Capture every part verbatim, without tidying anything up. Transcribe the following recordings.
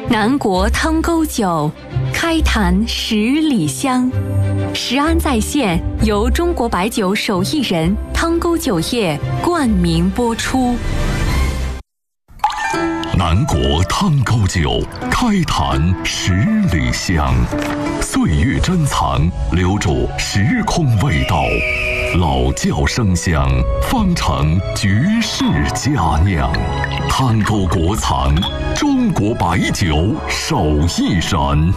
南国汤沟酒，开坛十里香。食安在线由中国白酒手艺人汤沟酒业冠名播出。 南国汤沟酒，开坛十里香。岁月珍藏，留住时空味道。老窖生香，方成绝世佳酿。汤沟国藏，中国白酒手艺人。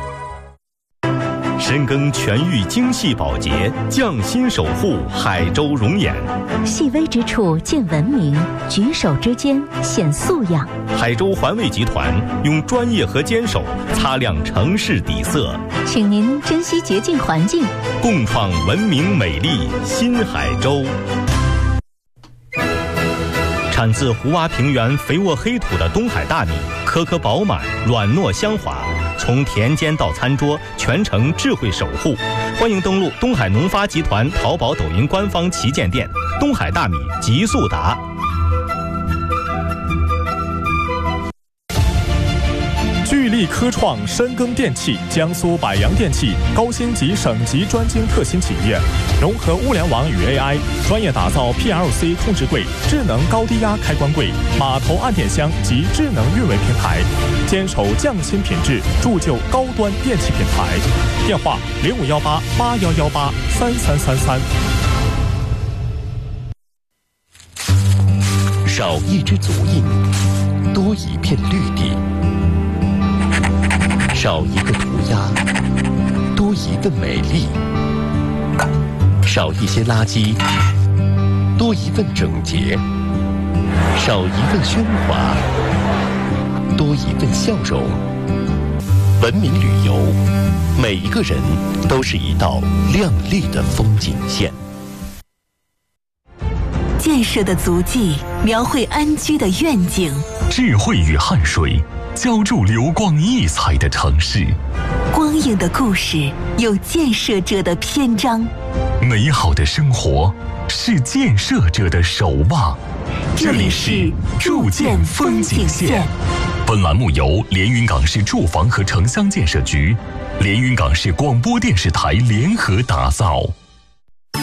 深耕全域精细保洁，匠心守护海州容颜。 细微之处见文明，举手之间显素养。 海州环卫集团用专业和坚守擦亮城市底色， 请您珍惜洁净环境， 共创文明美丽新海州。产自湖洼平原肥沃黑土的东海大米，颗颗饱满，软糯香滑。从田间到餐桌，全程智慧守护。欢迎登录东海农发集团淘宝、抖音官方旗舰店“东海大米极速达”。 聚力科创深耕电器，江苏百洋电器高星级省级专精特新企业，融合物联网与 A I， 专业打造 P L C 控制柜、智能高低压开关柜、码头按电箱及智能运维平台，坚守匠心品质，铸就高端电器品牌。电话零五幺八八幺幺八三三三三。 少一只足印，多一片绿地。少一个涂鸦，多一份美丽；少一些垃圾，多一份整洁；少一份喧哗，多一份笑容。文明旅游，每一个人都是一道亮丽的风景线。 建设的足迹，描绘安居的愿景； 智慧与汗水，浇筑流光溢彩的城市。 光影的故事，有建设者的篇章。 美好的生活是建设者的守望。 这里是筑建风景线。 本栏目由连云港市住房和城乡建设局、连云港市广播电视台联合打造。